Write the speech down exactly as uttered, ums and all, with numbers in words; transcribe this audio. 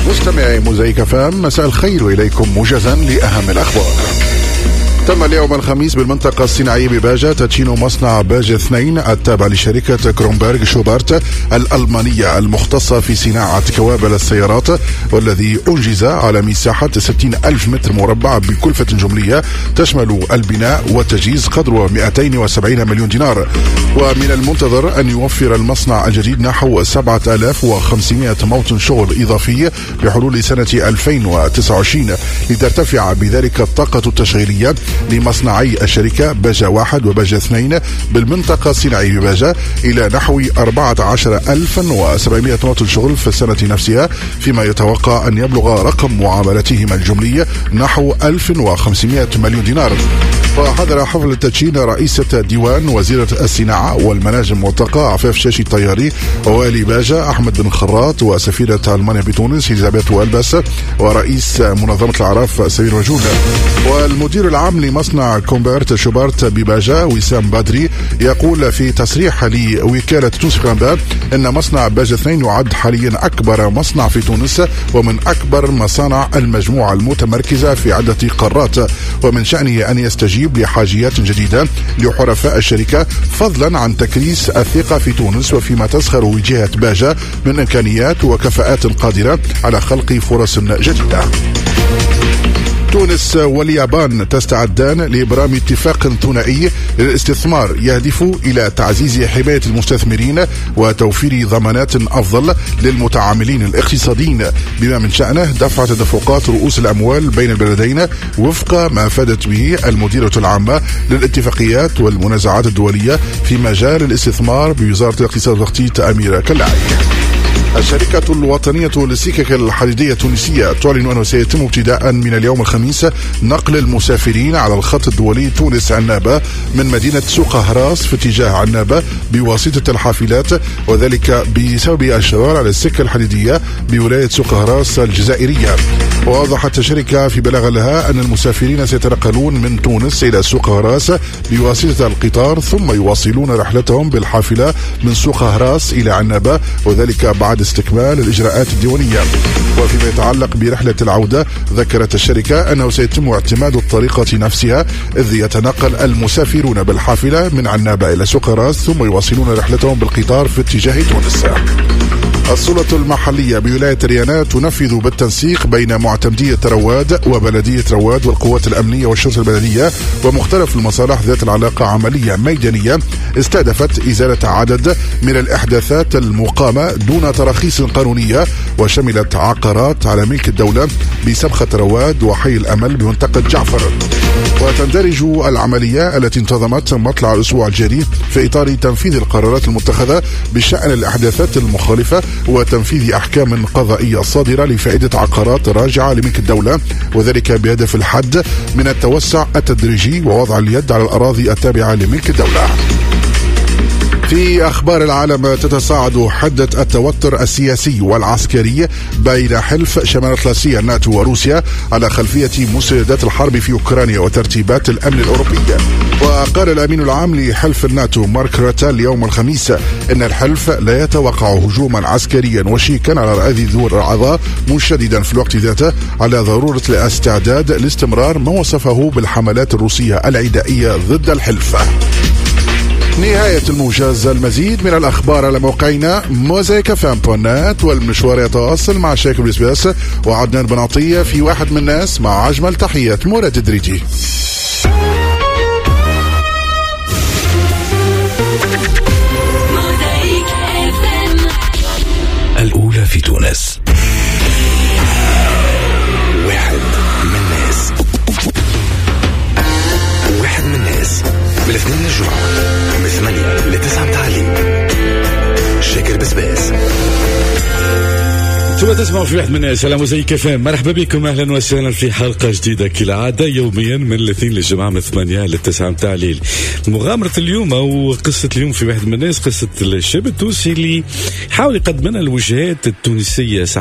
مستمعي موزايك فام، مساء الخير وإليكم موجزا لأهم الأخبار. تم اليوم الخميس بالمنطقة الصناعية بباجة تدشين مصنع باجة اثنين التابع لشركة كرونبرغ شوبارت الألمانية المختصة في صناعة كوابل السيارات، والذي أنجز على مساحة ستين ألف متر مربع بكلفة جملية تشمل البناء والتجهيز قدره مئتين وسبعين مليون دينار. ومن المنتظر أن يوفر المصنع الجديد نحو سبعة آلاف وخمسمائة موطن شغل إضافي بحلول سنة ألفين وتسعة وعشرين، لترتفع بذلك الطاقة التشغيلية لمصنعي الشركة باجة واحد وباجة اثنين بالمنطقة الصناعية بباجة إلى نحو أربعة عشر ألفا وسبعمائة موطن شغل في السنة نفسها، فيما يتوقع أن يبلغ رقم معاملاتهما الجملي نحو ألف وخمسمائة مليون دينار. وحضر حفل التدشين رئيسة ديوان وزيرة الصناعة والمناجم الملتقى عفاف شاشي الطياري ووالي باجة أحمد بن خراط وسفيرة ألمانيا بتونس إليزابيث والباس ورئيس منظمة الأعراف سمير وجود. والمدير العام لمصنع كومبرت شوبارت بباجة وسام بدري يقول في تصريح لوكالة تونس الأنباء أن مصنع باجة اثنين يعد حاليا أكبر مصنع في تونس ومن أكبر مصانع المجموعة المتمركزة في عدة قارات، ومن شأنه أن يستجيب لحاجيات جديدة لحرفاء الشركة فضلا عن تكريس الثقة في تونس، وفيما تزخر وجهة باجة من إمكانيات وكفاءات قادرة على خلق فرص جديدة. تونس واليابان تستعدان لإبرام اتفاق ثنائي للاستثمار يهدف إلى تعزيز حماية المستثمرين وتوفير ضمانات أفضل للمتعاملين الاقتصاديين، بما من شأنه دفع تدفقات رؤوس الأموال بين البلدين وفق ما أفادت به المديرة العامة للاتفاقيات والمنازعات الدولية في مجال الاستثمار بوزارة الاقتصاد والتخطيط أميرة كلاعي. الشركة الوطنية للسكك الحديدية التونسية تعلن أنه سيتم ابتداء من اليوم الخميس نقل المسافرين على الخط الدولي تونس عنابة من مدينة سوق هراس في اتجاه عنابة بواسطة الحافلات، وذلك بسبب الشرار على السكة الحديدية بولاية سوق هراس الجزائرية. وأوضحت الشركة في بلاغ لها أن المسافرين سيتنقلون من تونس إلى سوق هراس بواسطة القطار، ثم يواصلون رحلتهم بالحافلة من سوق هراس إلى عنابة، وذلك بعد استكمال الإجراءات الديوانية. وفيما يتعلق برحلة العودة ذكرت الشركة أنه سيتم اعتماد الطريقة نفسها، إذ يتنقل المسافرون بالحافلة من عنابة إلى سوق هراس ثم يواصلون رحلتهم بالقطار في اتجاه تونس. السلطة المحلية بولاية ريانا تنفذ بالتنسيق بين معتمدية رواد وبلدية رواد والقوات الأمنية والشرطة البلدية ومختلف المصالح ذات العلاقة عملية ميدانية استهدفت إزالة عدد من الإحداثات المقامة دون تراخيص قانونية، وشملت عقارات على ملك الدولة بسبخة رواد وحي الأمل بمنطقة جعفر. وتندرج العملية التي انتظمت مطلع الأسبوع الجاري في إطار تنفيذ القرارات المتخذة بشأن الإحداثات المخالفة وتنفيذ أحكام قضائية صادرة لفائدة عقارات راجعة لملك الدولة، وذلك بهدف الحد من التوسع التدريجي ووضع اليد على الأراضي التابعة لملك الدولة. في أخبار العالم، تتصاعد حدة التوتر السياسي والعسكري بين حلف شمال الأطلسي الناتو وروسيا على خلفية مستجدات الحرب في أوكرانيا وترتيبات الأمن الأوروبية. وقال الأمين العام لحلف الناتو مارك روتا اليوم الخميس إن الحلف لا يتوقع هجوما عسكريا وشيكا على رأي ذو الأعضاء، مشددا في الوقت ذاته على ضرورة الاستعداد لاستمرار ما وصفه بالحملات الروسية العدائية ضد الحلف. نهاية الموجز. المزيد من الأخبار على موقعنا موزايك فام دوت نت، والمشوار يتواصل مع شاكر بسباس وعدنان بنعطية في واحد من الناس، مع أجمل تحيات مراد دريتي. الأولى في تونس. واحد من الناس واحد من الناس من الاثنين للجمعة من ثمانية لتسعة متاع الليل. شاكر بسباس. ثم تسمعوا في واحد من الناس على موزايك فام. مرحبا بكم، اهلا وسهلا في حلقه جديده كالعاده يوميا من الاثنين للجمعه من ثمانية للتسعة متاع الليل. مغامره اليوم او قصه اليوم في واحد من الناس قصه الشاب التونسي اللي حاول يقدم لنا الوجهات التونسيه